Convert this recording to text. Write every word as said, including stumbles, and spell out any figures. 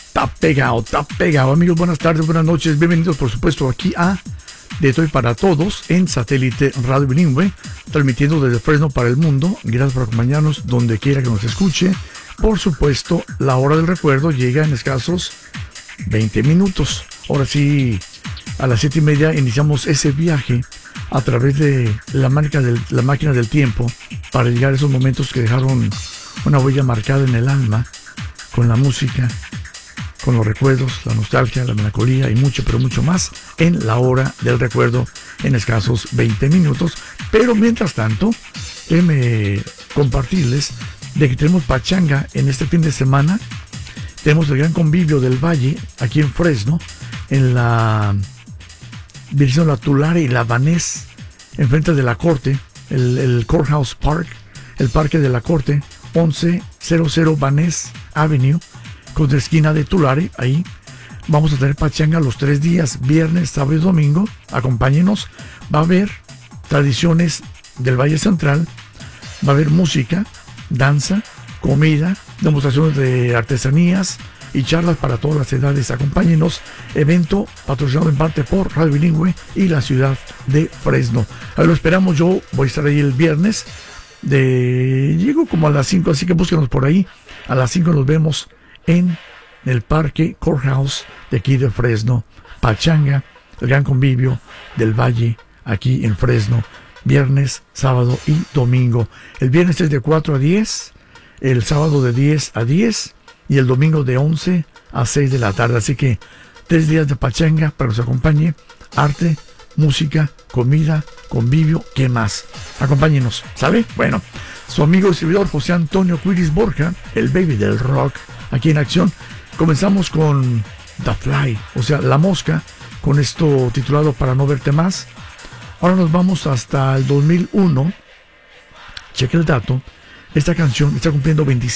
Está pegado, está pegado. Amigos, buenas tardes, buenas noches. Bienvenidos, por supuesto, aquí a De Toy para Todos en Satélite Radio Bilingüe, transmitiendo desde Fresno para el mundo. Gracias por acompañarnos donde quiera que nos escuche. Por supuesto, la hora del recuerdo llega en escasos veinte minutos. Ahora sí, a las siete y media iniciamos ese viaje a través de la máquina del, la máquina del tiempo para llegar a esos momentos que dejaron una huella marcada en el alma, con la música, con los recuerdos, la nostalgia, la melancolía y mucho, pero mucho más en la hora del recuerdo en escasos veinte minutos. Pero mientras tanto, déjenme compartirles de que tenemos pachanga en este fin de semana. Tenemos el gran convivio del Valle aquí en Fresno, en la dirección La Tulare y la Vanés, enfrente de la Corte, el, el Courthouse Park, el Parque de la Corte, once cero cero Vanés Avenue, con la esquina de Tulare. Ahí vamos a tener pachanga los tres días, viernes, sábado y domingo. Acompáñenos. Va a haber tradiciones del Valle Central, va a haber música, danza, comida, demostraciones de artesanías y charlas para todas las edades. Acompáñenos. Evento patrocinado en parte por Radio Bilingüe y la ciudad de Fresno. Ahí lo esperamos. Yo voy a estar ahí el viernes. De... Llego como a las cinco, así que búsquenos por ahí. A las cinco nos vemos en el Parque Courthouse de aquí de Fresno. Pachanga, el gran convivio del Valle aquí en Fresno. Viernes, sábado y domingo. El viernes es de cuatro a diez, el sábado de diez a diez y el domingo de once a seis de la tarde. Así que tres días de pachanga para que nos acompañe. Arte, música, comida, convivio, ¿qué más? Acompáñenos, ¿sabe? Bueno, su amigo y servidor José Antonio Quiris Borja, el baby del rock, aquí en acción. Comenzamos con The Fly, o sea, La Mosca, con esto titulado Para No Verte Más. Ahora nos vamos hasta el dos mil uno. Cheque el dato. Esta canción está cumpliendo veinticinco